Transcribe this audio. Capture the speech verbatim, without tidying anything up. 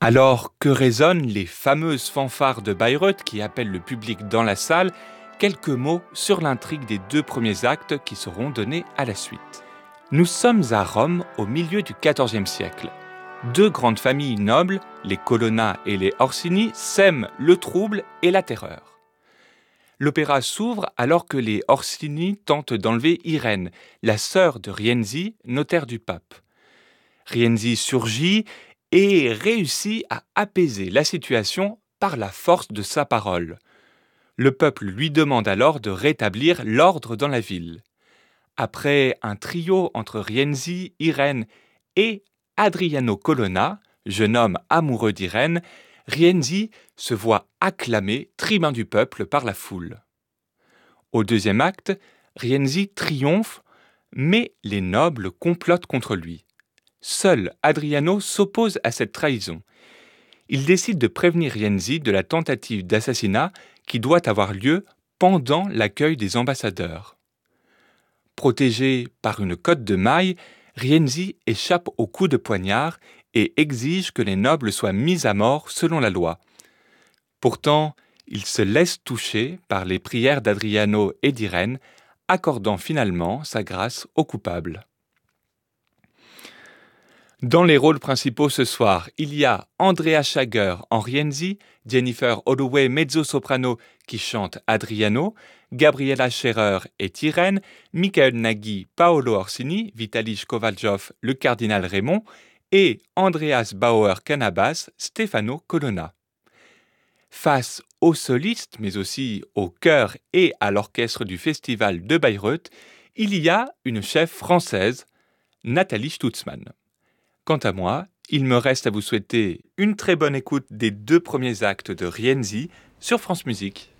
Alors que résonnent les fameuses fanfares de Bayreuth qui appellent le public dans la salle, quelques mots sur l'intrigue des deux premiers actes qui seront donnés à la suite. Nous sommes à Rome au milieu du quatorzième siècle. Deux grandes familles nobles, les Colonna et les Orsini, sèment le trouble et la terreur. L'opéra s'ouvre alors que les Orsini tentent d'enlever Irène, la sœur de Rienzi, notaire du pape. Rienzi surgit et réussit à apaiser la situation par la force de sa parole. Le peuple lui demande alors de rétablir l'ordre dans la ville. Après un trio entre Rienzi, Irène et Adriano Colonna, jeune homme amoureux d'Irène, Rienzi se voit acclamé tribun du peuple par la foule. Au deuxième acte, Rienzi triomphe, mais les nobles complotent contre lui. Seul Adriano s'oppose à cette trahison. Il décide de prévenir Rienzi de la tentative d'assassinat qui doit avoir lieu pendant l'accueil des ambassadeurs. Protégé par une cotte de mailles, Rienzi échappe au coup de poignard et exige que les nobles soient mis à mort selon la loi. Pourtant, il se laisse toucher par les prières d'Adriano et d'Irène, accordant finalement sa grâce aux coupables. Dans les rôles principaux ce soir, il y a Andrea Schager en Rienzi, Jennifer Holloway mezzo-soprano qui chante Adriano, Gabriela Scherer est Irène, Michael Nagy, Paolo Orsini, Vitaly Kovaljov, le cardinal Raymond et Andreas Bauer-Cannabas, Stefano Colonna. Face aux solistes, mais aussi au chœur et à l'orchestre du Festival de Bayreuth, il y a une chef française, Nathalie Stutzmann. Quant à moi, il me reste à vous souhaiter une très bonne écoute des deux premiers actes de Rienzi sur France Musique.